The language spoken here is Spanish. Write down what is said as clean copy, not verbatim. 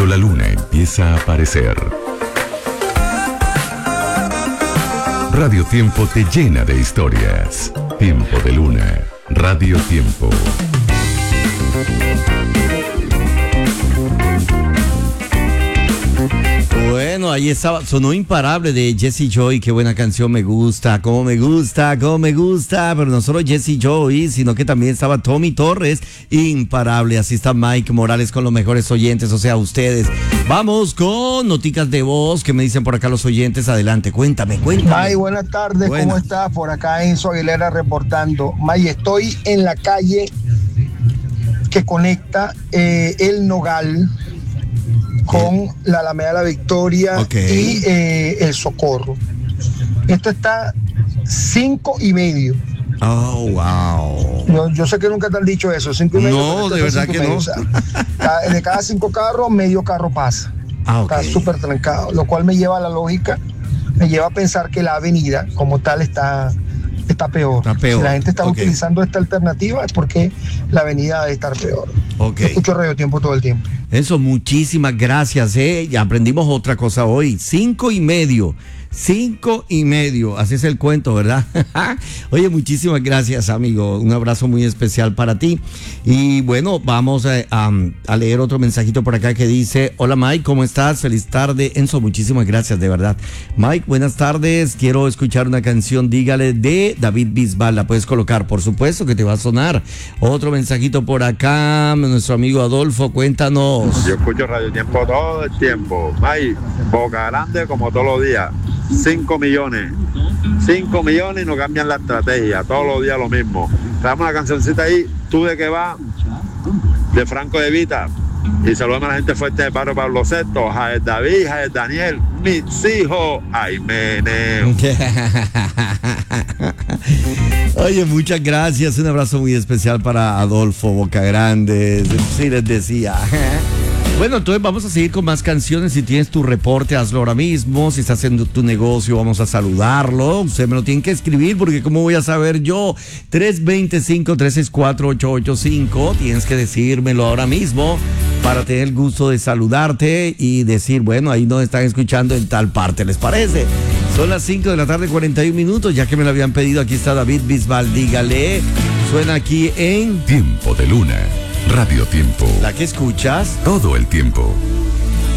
la luna empieza a aparecer, Radio Tiempo te llena de historias. Tiempo de Luna, Radio Tiempo. Bueno, ahí estaba, sonó Imparable de Jesse Joy, qué buena canción, me gusta, cómo me gusta, pero no solo Jesse Joy, sino que también estaba Tommy Torres, Imparable, así está Mike Morales con los mejores oyentes, o sea, ustedes. Vamos con noticas de voz que me dicen por acá los oyentes, adelante, cuéntame. Ay, buenas tardes, ¿cómo estás? Por acá Enzo Aguilera reportando. May, estoy en la calle que conecta El Nogal con la Alameda de la Victoria y El Socorro. Esto está 5:30. Oh, wow. Yo sé que nunca te han dicho eso, 5:30. No, de verdad que no. O sea, de cada 5 carros, medio carro pasa. Está súper trancado, lo cual me lleva a la lógica, me lleva a pensar que la avenida como tal está peor. Si la gente está utilizando esta alternativa es porque la avenida debe estar peor. Escucho Radio Tiempo todo el tiempo. Eso, muchísimas gracias, ya aprendimos otra cosa hoy. 5:30, así es el cuento, ¿verdad? Oye, muchísimas gracias, amigo, un abrazo muy especial para ti. Y bueno, vamos a leer otro mensajito por acá que dice: hola Mike, ¿cómo estás? Feliz tarde. Enzo, muchísimas gracias, de verdad. Mike, buenas tardes, quiero escuchar una canción, dígale, de David Bisbal, la puedes colocar, por supuesto que te va a sonar. Otro mensajito por acá, nuestro amigo Adolfo, cuéntanos. Yo escucho Radio Tiempo todo el tiempo, Mike, Boca Grande como todos los días. 5 millones y no cambian la estrategia, todos los días lo mismo. Traemos una cancioncita ahí, ¿tú de qué va? De Franco de Vita. Y saludamos a la gente fuerte de Barrio Pablo VI, Jael David, Jael Daniel, mis hijos, ay meneo. Oye, muchas gracias, un abrazo muy especial para Adolfo Boca Grande, sí les decía. Bueno, entonces vamos a seguir con más canciones. Si tienes tu reporte, hazlo ahora mismo. Si estás haciendo tu negocio, vamos a saludarlo. Usted me lo tiene que escribir porque ¿cómo voy a saber yo? 325-364-885. Tienes que decírmelo ahora mismo para tener el gusto de saludarte y decir, bueno, ahí nos están escuchando en tal parte, ¿les parece? Son las 5 de la tarde, 41 minutos, ya que me lo habían pedido. Aquí está David Bisbal, dígale. Suena aquí en Tiempo de Luna, Radio Tiempo. ¿La que escuchas? Todo el tiempo.